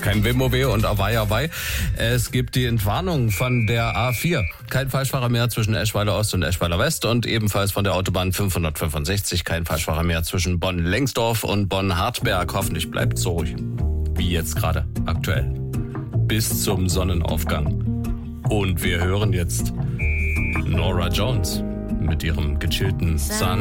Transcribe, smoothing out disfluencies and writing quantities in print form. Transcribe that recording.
Kein Wimoweh und Awei. Es gibt die Entwarnung von der A4. Kein Falschfahrer mehr zwischen Eschweiler Ost und Eschweiler West und ebenfalls von der Autobahn 565. Kein Falschfahrer mehr zwischen Bonn-Lengsdorf und Bonn-Hartberg. Hoffentlich bleibt so ruhig, wie jetzt gerade aktuell, bis zum Sonnenaufgang. Und wir hören jetzt Norah Jones mit ihrem gechillten Sahne.